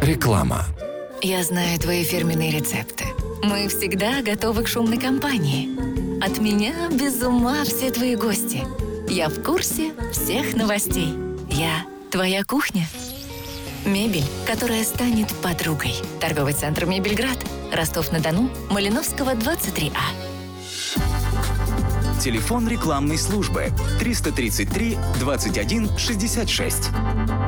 Реклама. Я знаю твои фирменные рецепты. Мы всегда готовы к шумной компании. От меня без ума все твои гости. Я в курсе всех новостей. Я твоя кухня. Мебель, которая станет подругой. Торговый центр «Мебельград». Ростов-на-Дону, Малиновского, 23А. Телефон рекламной службы 333 21 66.